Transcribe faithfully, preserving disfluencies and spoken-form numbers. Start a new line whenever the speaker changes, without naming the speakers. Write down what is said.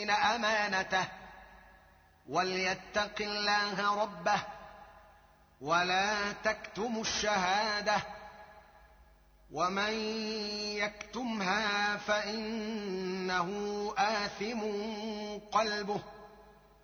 المؤمنين أمانته وليتق الله ربه ولا تكتموا الشهادة ومن يكتمها فإنه آثم قلبه